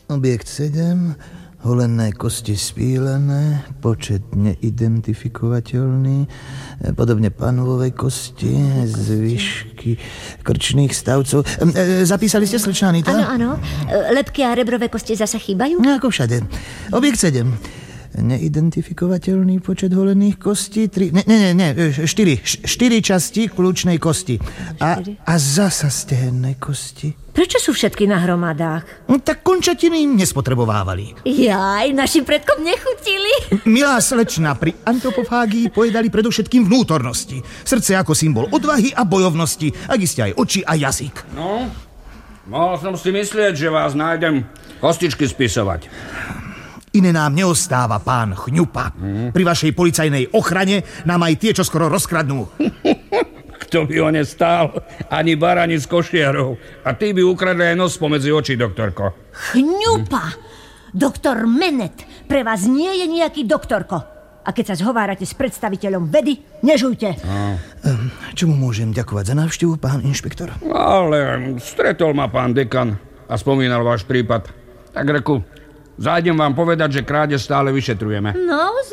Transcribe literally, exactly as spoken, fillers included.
Objekt sedem, holenné kosti spílené, počet neidentifikovateľný, podobne panvovej kosti, zvyšky krčných stavcov. Zapísali ste, slečná Anita? Áno, áno. Lebky a rebrové kosti zasa chýbajú? No, ako všade. Objekt sedem. Neidentifikovateľný počet holených kostí, tri, ne, ne, ne, štyri, štyri časti kľúčnej kosti. A, a zasa stehenné kosti. Prečo sú všetky na hromadách? No, tak končatiny im nespotrebovávali. Jaj, našim predkom nechutili. Milá slečna, pri antropofágii pojedali predovšetkým vnútornosti. Srdce ako symbol odvahy a bojovnosti, ak iste aj oči a jazyk. No, mohol som si myslieť, že vás nájdem kostičky spisovať. Iné nám neostáva, pán Chňupa. Mm. Pri vašej policajnej ochrane nám aj tie, čo skoro rozkradnú. Kto by ho nestál? Ani barani z košiarov. A ty by ukradli aj nos pomedzi očí, doktorko. Chňupa! Doktor Menet pre vás nie je nejaký doktorko. A keď sa zhovárate s predstaviteľom vedy, nežujte. No. Čomu môžem ďakovať za návštevu, pán inšpektor? Ale stretol ma pán dekan a spomínal váš prípad. Tak reku, zájdem vám povedať, že krádež stále vyšetrujeme. No,